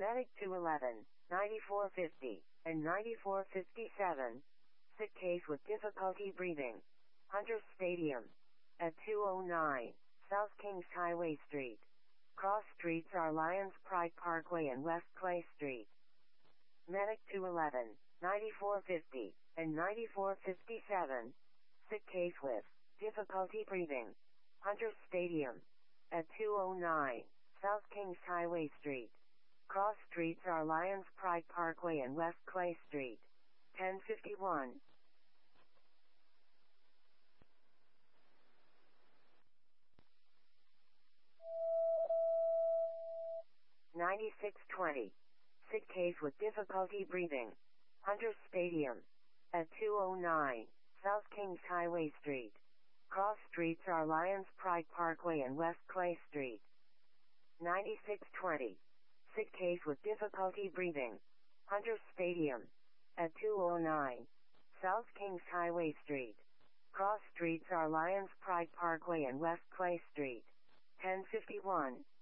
Medic 211, 9450, and 9457. Sick case with difficulty breathing. Hunter Stadium. At 209, South Kings Highway Street. Cross streets are Lions Pride Parkway and West Clay Street. Medic 211, 9450, and 9457. Sick case with difficulty breathing. Hunter Stadium. At 209, South Kings Highway Street. Cross streets are Lions Pride Parkway and West Clay Street. 1051. $96.20. Sick case with difficulty breathing. Hunter Stadium. At 209, South Kings Highway Street. Cross streets are Lions Pride Parkway and West Clay Street. $96.20. Sick case with difficulty breathing. Hunter Stadium. At 209, South Kings Highway Street. Cross streets are Lions Pride Parkway and West Clay Street. 1051.